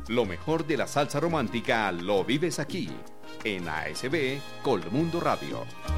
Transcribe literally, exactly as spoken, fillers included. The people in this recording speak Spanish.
Lo mejor de la salsa romántica lo vives aquí, en A S B Colmundo Radio.